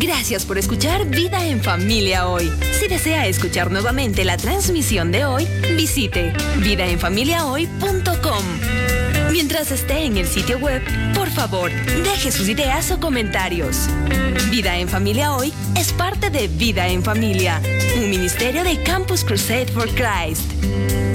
Gracias por escuchar Vida en Familia hoy. Si desea escuchar nuevamente la transmisión de hoy, visite vidaenfamiliahoy.com. Mientras esté en el sitio web, por favor, deje sus ideas o comentarios. Vida en Familia Hoy es parte de Vida en Familia, un ministerio de Campus Crusade for Christ.